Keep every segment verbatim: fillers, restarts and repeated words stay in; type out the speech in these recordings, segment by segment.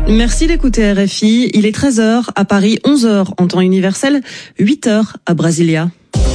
Merci d'écouter R F I. Il est treize heures à Paris, onze heures en temps universel, huit heures à Brasilia.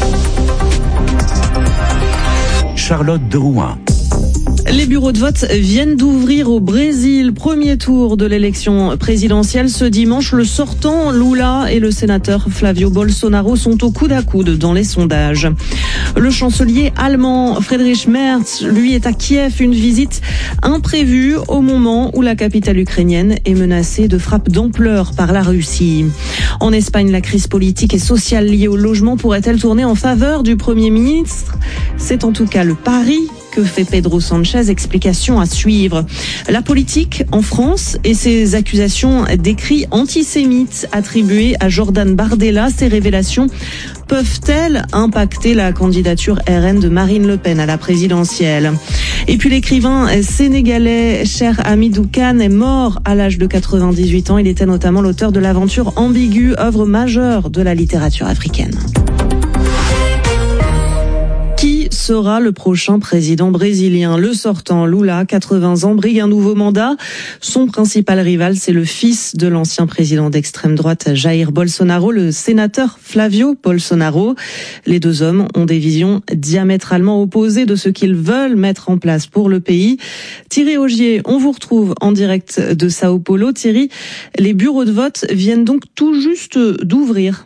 Charlotte de Rouen. Les bureaux de vote viennent d'ouvrir au Brésil. Premier tour de l'élection présidentielle ce dimanche. Le sortant Lula et le sénateur Flavio Bolsonaro sont au coude à coude dans les sondages. Le chancelier allemand Friedrich Merz, lui, est à Kiev. Une visite imprévue au moment où la capitale ukrainienne est menacée de frappes d'ampleur par la Russie. En Espagne, la crise politique et sociale liée au logement pourrait-elle tourner en faveur du Premier ministre ? C'est en tout cas le pari que fait Pedro Sanchez, explication à suivre. La politique en France et ses accusations d'écrits antisémites attribués à Jordan Bardella, ces révélations peuvent-elles impacter la candidature R N de Marine Le Pen à la présidentielle ? Et puis l'écrivain sénégalais Cheikh Hamidou Kane est mort à l'âge de quatre-vingt-dix-huit ans. Il était notamment l'auteur de l'aventure ambiguë, œuvre majeure de la littérature africaine. Qui sera le prochain président brésilien ? Le sortant Lula, quatre-vingts ans, brigue un nouveau mandat. Son principal rival, c'est le fils de l'ancien président d'extrême droite Jair Bolsonaro, le sénateur Flavio Bolsonaro. Les deux hommes ont des visions diamétralement opposées de ce qu'ils veulent mettre en place pour le pays. Thierry Augier, on vous retrouve en direct de Sao Paulo. Thierry, les bureaux de vote viennent donc tout juste d'ouvrir.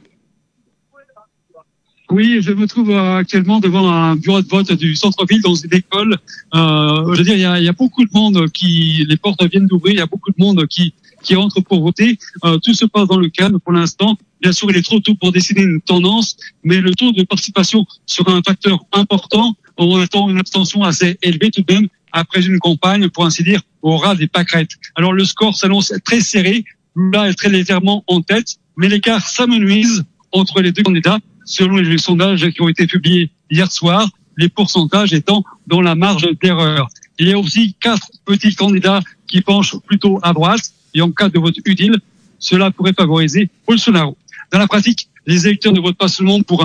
Oui, je me trouve actuellement devant un bureau de vote du centre-ville dans une école. Euh, je veux dire, il y a, il y a beaucoup de monde qui, les portes viennent d'ouvrir, il y a beaucoup de monde qui, qui rentre pour voter. Euh, tout se passe dans le calme pour l'instant. Bien sûr, il est trop tôt pour décider une tendance, mais le taux de participation sera un facteur important. On attend une abstention assez élevée tout de même après une campagne, pour ainsi dire, au ras des pâquerettes. Alors le score s'annonce très serré. Lula est très légèrement en tête, mais l'écart s'amenuise entre les deux candidats. Selon les sondages qui ont été publiés hier soir, les pourcentages étant dans la marge d'erreur. Il y a aussi quatre petits candidats qui penchent plutôt à droite, et en cas de vote utile, cela pourrait favoriser Bolsonaro. Dans la pratique, les électeurs ne votent pas seulement pour un